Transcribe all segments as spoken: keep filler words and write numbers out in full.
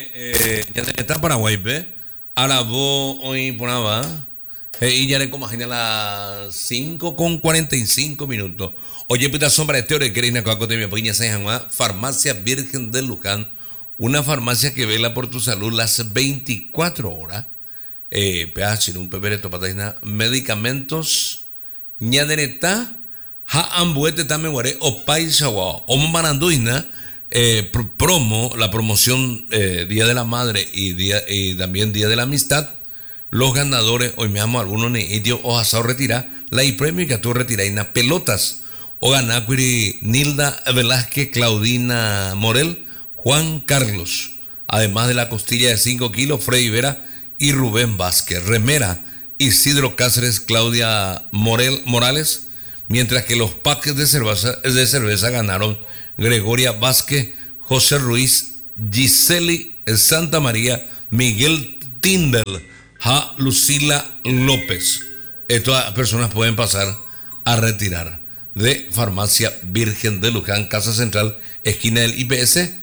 eh, ya está Paraguay, ¿ve? Ahora vos hoy por nada, eh, y ya le como a las cinco con cuarenta y cinco minutos. Oye, puta sombra de teoría que eres una de mi pequeña se llama Farmacia Virgen de Luján, una farmacia que vela por tu salud las veinticuatro horas. Eh, pedazo, un pepe de topataina, medicamentos, ñadereta, ha ambuete también guare, o paisawa, o maranduina. Eh, promo, la promoción eh, Día de la Madre y, día, y también Día de la Amistad, los ganadores, hoy me amo algunos ni idio o asado retira, la y premio que tú retiraina pelotas, o ganacuiri Nilda Velázquez, Claudina Morel, Juan Carlos, además de la costilla de cinco kilos, Freddy Vera y Rubén Vázquez, remera, Isidro Cáceres, Claudia Morel, Morales, mientras que los paques de cerveza, de cerveza ganaron Gregoria Vázquez, José Ruiz, Giseli Santa María, Miguel Tindel, ja Lucila López. Estas personas pueden pasar a retirar de Farmacia Virgen de Luján, Casa Central, esquina del I P S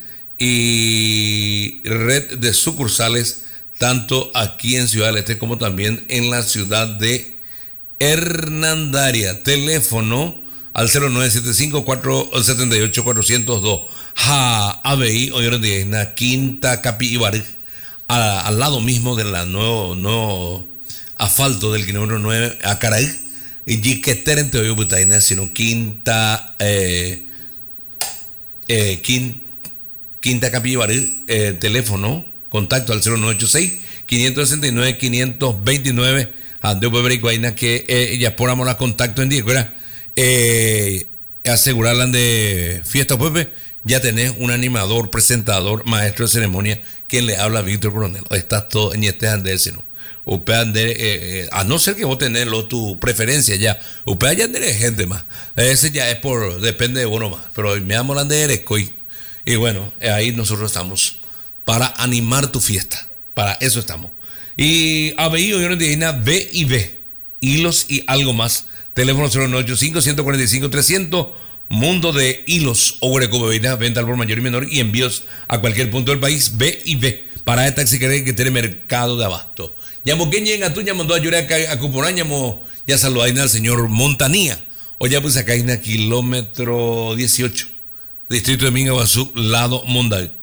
y red de sucursales, tanto aquí en Ciudad del Este como también en la ciudad de Hernandaria. Teléfono al cero nueve siete cinco, cuatro siete ocho, cuatro cero dos. Ja, A B I, hoy en día en la Quinta Capi Ibarij, al lado mismo del nuevo, nuevo asfalto del kilómetro nueve a Caraí. Y Jiqueter en Teoyo Butaina, sino Quinta, eh, eh, quin, Quinta Capi Ibarij, eh, teléfono, contacto al cero nueve ocho seis, cinco seis nueve, cinco dos nueve. Ande Guaina que eh, ya ponamos la contacto en día, eh, asegurarla de fiesta, pues ya tenés un animador, presentador, maestro de ceremonia, quien le habla Víctor Coronel. Estás todo en este andar, sino. Usted ande, eh, a no ser que vos tenés tu preferencia ya, usted ya ande gente más. Ese ya es por, depende de uno más. Pero me amo la de y bueno, ahí nosotros estamos para animar tu fiesta. Para eso estamos. Y A B I, hoy en día, B y B, hilos y algo más. Teléfono cero nueve ocho cinco, uno cuatro cinco, trescientos. Mundo de hilos, Oguereco Bebida, venta al por mayor y menor y envíos a cualquier punto del país. B y B. Para esta taxi que tiene mercado de abasto. Llamo que llega tú, llamando a Yureka a Cuporán, llamo ya saludaina al señor Montanía. O ya pues acá hay una kilómetro dieciocho. Distrito de Mingaguazú, lado Mondal.